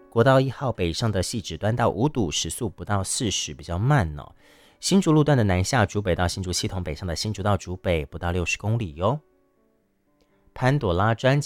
国道1号北上的汐止端到五堵时速不到40，比较慢哦。新竹路段的南下竹北到新竹系统北上的新竹到竹北不到60公里哟。潘朵拉专